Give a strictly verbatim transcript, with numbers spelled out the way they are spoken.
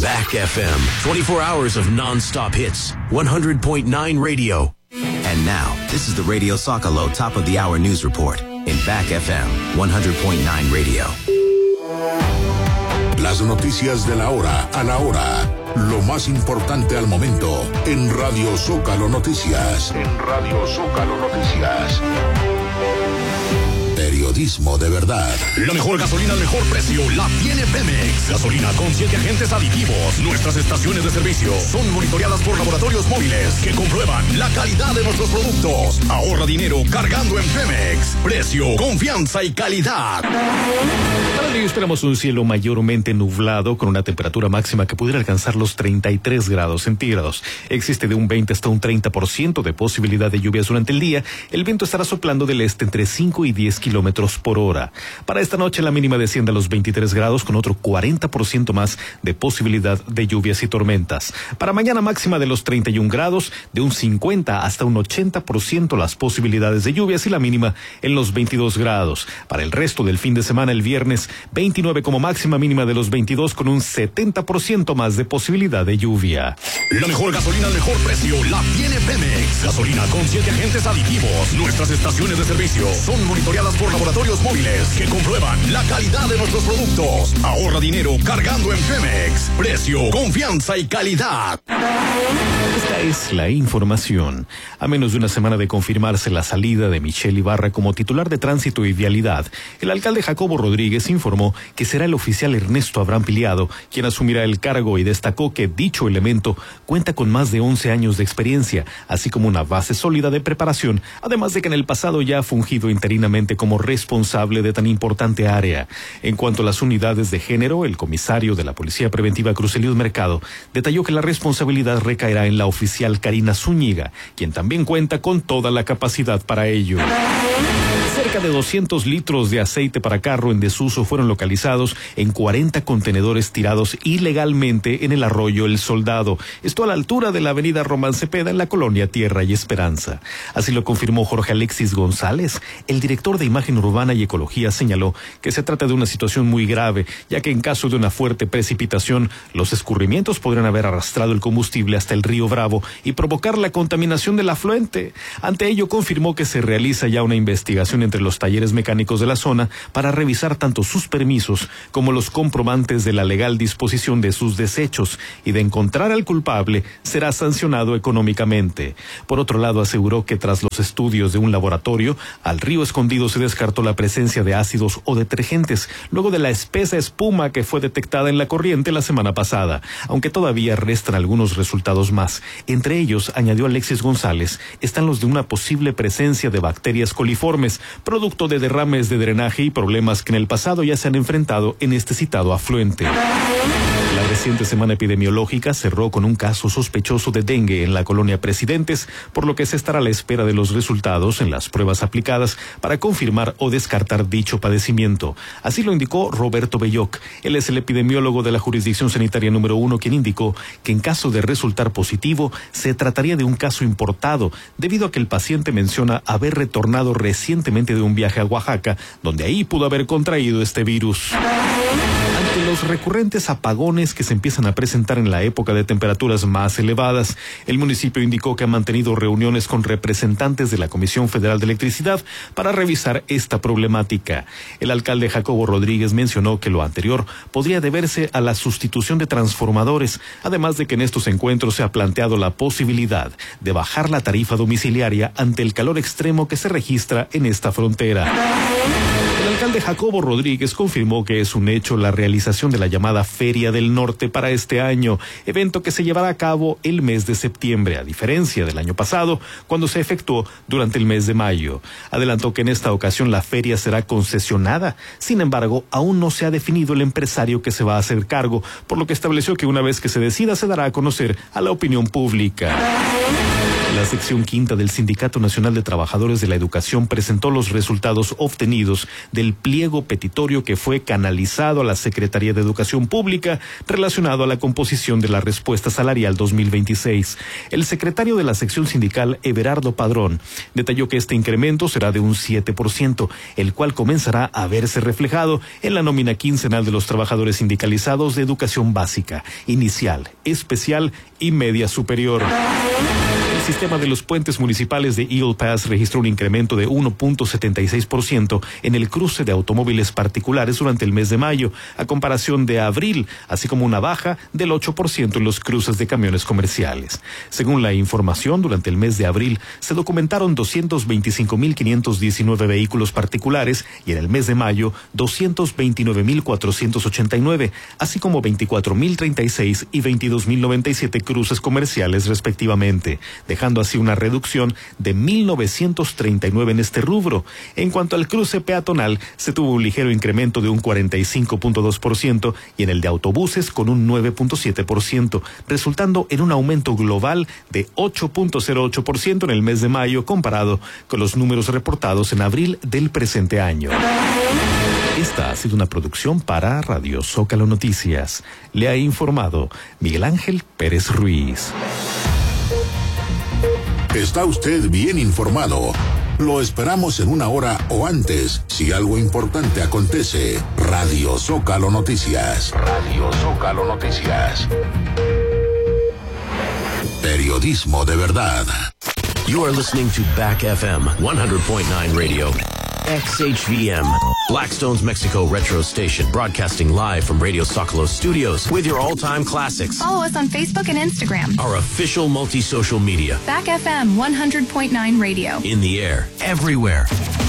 Back F M, twenty-four hours of non-stop hits, one hundred point nine radio. And now, this is the Radio Zócalo Top of the Hour News Report in Back F M, one hundred point nine radio. Las noticias de la hora a la hora. Lo más importante al momento en Radio Zócalo Noticias. En Radio Zócalo Noticias. Periodismo de verdad. La mejor gasolina al mejor precio la tiene Pemex. Gasolina con siete agentes aditivos. Nuestras estaciones de servicio son monitoreadas por laboratorios móviles que comprueban la calidad de nuestros productos. Ahorra dinero cargando en Pemex. Precio, confianza y calidad. Para el día esperamos un cielo mayormente nublado con una temperatura máxima que pudiera alcanzar los treinta y tres grados centígrados. Existe de un veinte hasta un treinta por ciento de posibilidad de lluvias durante el día. El viento estará soplando del este entre cinco y diez kilómetros por hora. Para esta noche la mínima desciende a los veintitrés grados con otro cuarenta por ciento más de posibilidad de lluvias y tormentas. Para mañana máxima de los treinta y un grados, de un cincuenta hasta un ochenta por ciento las posibilidades de lluvias y la mínima en los veintidós grados. Para el resto del fin de semana el viernes veintinueve como máxima, mínima de los veintidós con un setenta por ciento más de posibilidad de lluvia. La mejor gasolina al mejor precio la tiene Pemex. Gasolina con siete agentes aditivos. Nuestras estaciones de servicio son monitoreadas por laboratorios móviles que comprueban la calidad de nuestros productos. Ahorra dinero cargando en Pemex. Precio, confianza y calidad. Esta es la información. A menos de una semana de confirmarse la salida de Michelle Ibarra como titular de Tránsito y Vialidad, el alcalde Jacobo Rodríguez informó que será el oficial Ernesto Abraham Piliado quien asumirá el cargo y destacó que dicho elemento cuenta con más de once años de experiencia, así como una base sólida de preparación, además de que en el pasado ya ha fungido interinamente como responsable de tan importante área. En cuanto a las unidades de género, el comisario de la Policía Preventiva Cruz Eliud Mercado detalló que la responsabilidad recaerá en la oficial Karina Zúñiga, quien también cuenta con toda la capacidad para ello. Cerca de doscientos litros de aceite para carro en desuso fueron localizados en cuarenta contenedores tirados ilegalmente en el arroyo El Soldado, esto a la altura de la avenida Román Cepeda en la colonia Tierra y Esperanza. Así lo confirmó Jorge Alexis González. El director de Imagen Urbana y Ecología señaló que se trata de una situación muy grave, ya que en caso de una fuerte precipitación, los escurrimientos podrían haber arrastrado el combustible hasta el río Bravo y provocar la contaminación del afluente. Ante ello confirmó que se realiza ya una investigación entre los talleres mecánicos de la zona para revisar tanto sus permisos como los comprobantes de la legal disposición de sus desechos, y de encontrar al culpable será sancionado económicamente. Por otro lado, aseguró que tras los estudios de un laboratorio, al río Escondido se descartó la presencia de ácidos o detergentes, luego de la espesa espuma que fue detectada en la corriente la semana pasada, aunque todavía restan algunos resultados más. Entre ellos, añadió Alexis González, están los de una posible presencia de bacterias coliformes, producto de derrames de drenaje y problemas que en el pasado ya se han enfrentado en este citado afluente. La reciente semana epidemiológica cerró con un caso sospechoso de dengue en la colonia Presidentes, por lo que se estará a la espera de los resultados en las pruebas aplicadas para confirmar o descartar dicho padecimiento. Así lo indicó Roberto Belloc. Él es el epidemiólogo de la jurisdicción sanitaria número uno, quien indicó que en caso de resultar positivo se trataría de un caso importado, debido a que el paciente menciona haber retornado recientemente de un viaje a Oaxaca, donde ahí pudo haber contraído este virus. Ante los recurrentes apagones que se empiezan a presentar en la época de temperaturas más elevadas, el municipio indicó que ha mantenido reuniones con representantes de la Comisión Federal de Electricidad para revisar esta problemática. El alcalde Jacobo Rodríguez mencionó que lo anterior podría deberse a la sustitución de transformadores, además de que en estos encuentros se ha planteado la posibilidad de bajar la tarifa domiciliaria ante el calor extremo que se registra en esta frontera. El alcalde Jacobo Rodríguez confirmó que es un hecho la realización de la llamada Feria del Norte para este año, evento que se llevará a cabo el mes de septiembre, a diferencia del año pasado, cuando se efectuó durante el mes de mayo. Adelantó que en esta ocasión la feria será concesionada, sin embargo, aún no se ha definido el empresario que se va a hacer cargo, por lo que estableció que una vez que se decida se dará a conocer a la opinión pública. La sección quinta del Sindicato Nacional de Trabajadores de la Educación presentó los resultados obtenidos del pliego petitorio que fue canalizado a la Secretaría de Educación Pública relacionado a la composición de la respuesta salarial dos mil veintiséis. El secretario de la sección sindical, Everardo Padrón, detalló que este incremento será de un siete por ciento, el cual comenzará a verse reflejado en la nómina quincenal de los trabajadores sindicalizados de educación básica, inicial, especial y media superior. El sistema de los puentes municipales de Eagle Pass registró un incremento de uno punto setenta y seis por ciento en el cruce de automóviles particulares durante el mes de mayo, a comparación de abril, así como una baja del ocho por ciento en los cruces de camiones comerciales. Según la información, durante el mes de abril se documentaron doscientos veinticinco mil quinientos diecinueve vehículos particulares y en el mes de mayo doscientos veintinueve mil cuatrocientos ochenta y nueve, así como veinticuatro mil treinta y seis y veintidós mil noventa y siete cruces comerciales respectivamente, dejando así una reducción de mil novecientos treinta y nueve en este rubro. En cuanto al cruce peatonal, se tuvo un ligero incremento de un cuarenta y cinco punto dos por ciento y en el de autobuses con un nueve punto siete por ciento, resultando en un aumento global de ocho punto cero ocho por ciento en el mes de mayo comparado con los números reportados en abril del presente año. Esta ha sido una producción para Radio Zócalo Noticias. Le ha informado Miguel Ángel Pérez Ruiz. Está usted bien informado. Lo esperamos en una hora o antes, si algo importante acontece. Radio Zócalo Noticias. Radio Zócalo Noticias. Periodismo de verdad. You are listening to Back F M one hundred point nine Radio. X H V M, Blackstone's Mexico Retro Station, broadcasting live from Radio Zócalo Studios with your all-time classics. Follow us on Facebook and Instagram. Our official multi-social media. Back F M one hundred point nine Radio. In the air, everywhere.